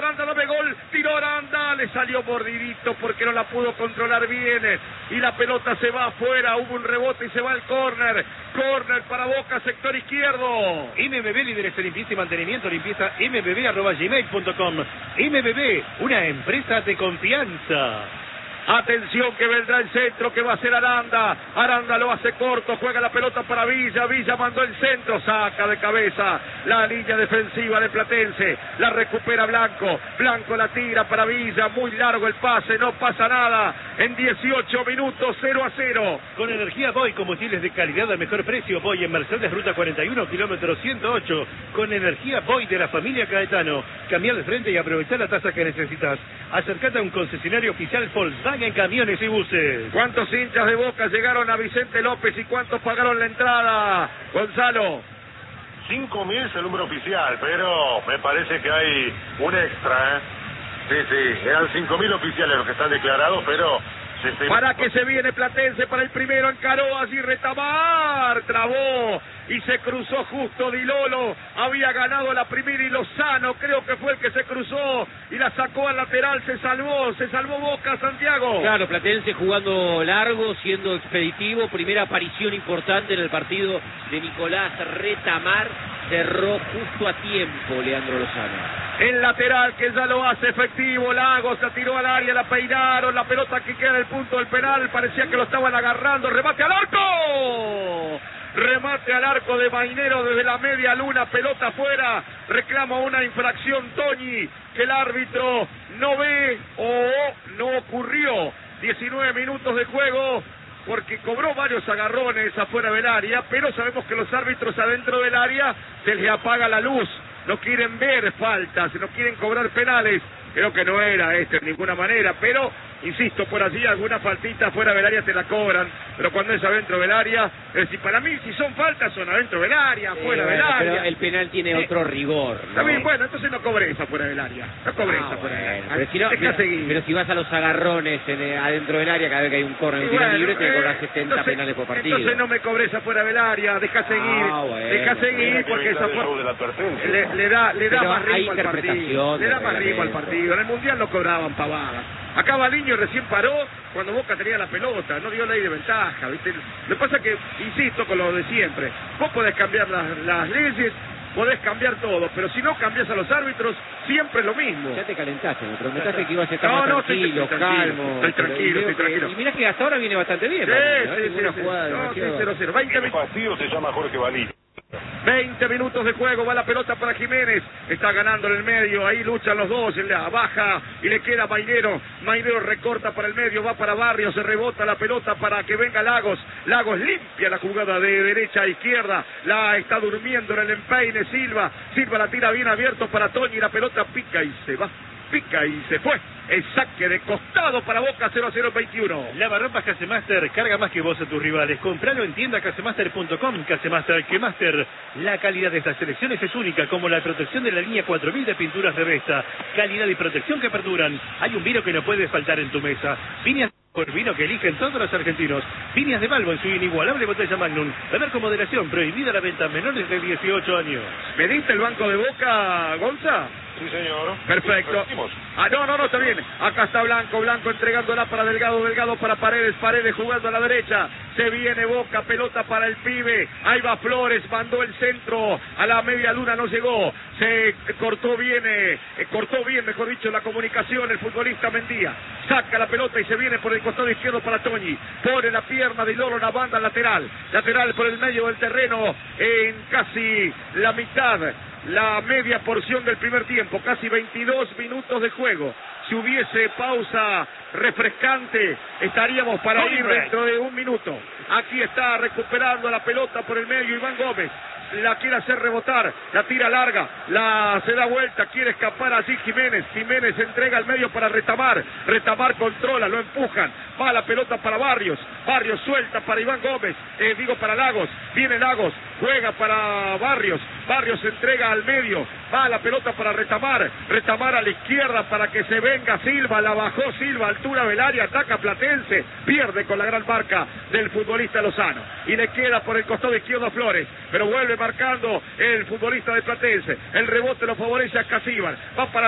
Aranda, dame gol, tiró Aranda, le salió mordidito porque no la pudo controlar bien, y la pelota se va afuera, hubo un rebote y se va al córner para Boca, sector izquierdo. MBB, líderes en limpieza y mantenimiento, limpieza mbb@gmail.com. MBB, una empresa de confianza. Atención que vendrá el centro, que va a hacer Aranda. Aranda lo hace corto, juega la pelota para Villa. Villa mandó el centro, saca de cabeza la línea defensiva de Platense. La recupera Blanco. Blanco la tira para Villa. Muy largo el pase, no pasa nada. En 18 minutos, 0-0. Con energía Boy, combustibles de calidad al mejor precio. Boy en Mercedes, ruta 41, kilómetro 108. Con energía Boy de la familia Caetano. Cambiar de frente y aprovechar la tasa que necesitas. Acércate a un concesionario oficial Volkswagen en camiones y buses. ¿Cuántos hinchas de Boca llegaron a Vicente López y cuántos pagaron la entrada, Gonzalo? 5.000 es el número oficial, pero me parece que hay un extra, Sí, eran 5.000 oficiales los que están declarados, pero... Para que se viene Platense para el primero, encaró allí Retamar, trabó y se cruzó justo Di Lolo, había ganado la primera y Lozano creo que fue el que se cruzó y la sacó al lateral, se salvó Boca, Santiago. Claro, Platense jugando largo, siendo expeditivo, primera aparición importante en el partido de Nicolás Retamar, cerró justo a tiempo Leandro Lozano. El lateral que ya lo hace efectivo, Lagos la tiró al área, la peinaron, la pelota que queda en el punto del penal, parecía que lo estaban agarrando, remate al arco. Remate al arco de Mainero desde la media luna, pelota afuera, reclama una infracción Toñi, que el árbitro no ve o no ocurrió. 19 minutos de juego, porque cobró varios agarrones afuera del área, pero sabemos que los árbitros adentro del área se les apaga la luz, no quieren ver faltas, no quieren cobrar penales. Creo que no era de ninguna manera, pero insisto, por allí alguna faltita fuera del área te la cobran, pero cuando es adentro del área, es decir, para mí si son faltas son adentro del área, fuera del área. Pero el penal tiene otro rigor, ¿no? Está bien, bueno, entonces no cobré esa fuera del área, no cobré esa fuera del área. Pero si vas a los agarrones adentro del área, cada vez que hay un córner, un tiro libre, te cobras 70 penales por partido. Entonces no me cobré esa fuera del área, deja seguir, porque esa le da más ritmo al partido, le da más ritmo al partido. En el Mundial no cobraban pavadas. Acá Baliño recién paró cuando Boca tenía la pelota, no dio ley de ventaja, ¿viste? Lo que pasa es que, insisto con lo de siempre, vos podés cambiar las leyes, podés cambiar todo, pero si no cambias a los árbitros, siempre es lo mismo. Ya te calentaste, me prometiste que ibas a estar más tranquilo, calmo. Estoy tranquilo. Y mirá que hasta ahora viene bastante bien. Sí, 0-0. 20 partido se llama Jorge Baliño. 20 minutos de juego, va la pelota para Jiménez, está ganando en el medio, ahí luchan los dos, la baja y le queda Mainero recorta para el medio, va para Barrios, se rebota la pelota para que venga Lagos limpia la jugada de derecha a izquierda, la está durmiendo en el empeine Silva la tira bien abierto para Toñi, la pelota pica y se fue. El saque de costado para Boca, 0-0-21. Lavarropas Casemaster, carga más que vos a tus rivales. Compralo en tienda casemaster.com. Casemaster, que Master. La calidad de estas selecciones es única, como la protección de la línea 4000 de pinturas de Resta. Calidad y protección que perduran. Hay un vino que no puede faltar en tu mesa. Viñas por vino que eligen todos los argentinos. Viñas de Balbo en su inigualable botella Magnum. Beber con moderación, prohibida la venta a menores de 18 años. ¿Pediste el banco de Boca, Gonza? Sí, señor. Perfecto. No, está bien. Acá está Blanco entregándola para Delgado para Paredes jugando a la derecha. Se viene Boca, pelota para el pibe. Ahí va Flores, mandó el centro a la media luna, no llegó. Se cortó bien, mejor dicho, la comunicación, el futbolista Mendía. Saca la pelota y se viene por el costado izquierdo para Toñi. Pone la pierna de Loro, la banda lateral por el medio del terreno, en casi la mitad, la media porción del primer tiempo, casi 22 minutos de juego. Si hubiese pausa refrescante, estaríamos para ir dentro de un minuto. Aquí está recuperando la pelota por el medio Iván Gómez. La quiere hacer rebotar, la tira larga, se da vuelta, quiere escapar allí Jiménez entrega al medio para Retamar controla, lo empujan, va la pelota para Barrios suelta para Iván Gómez, para Lagos, viene Lagos, juega para Barrios entrega al medio, va la pelota para Retamar a la izquierda para que se venga Silva, la bajó Silva, altura del área, ataca Platense, pierde con la gran marca del futbolista Lozano, y le queda por el costado izquierdo Flores, pero vuelve marcando el futbolista de Platense, el rebote lo favorece a Casíbar, va para